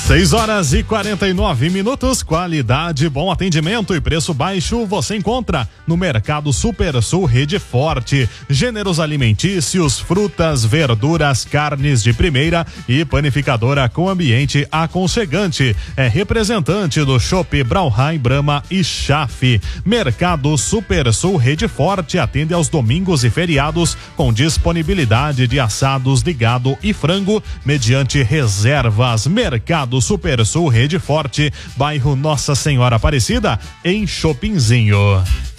6h49, qualidade, bom atendimento e preço baixo você encontra no Mercado Super Sul Rede Forte. Gêneros alimentícios, frutas, verduras, carnes de primeira e panificadora com ambiente aconchegante. É representante do Chopp, Brauheim, Brahma e Chaf. Mercado Super Sul Rede Forte atende aos domingos e feriados com disponibilidade de assados de gado e frango mediante reservas. Mercado Super Sul Rede Forte, bairro Nossa Senhora Aparecida, em Chopinzinho.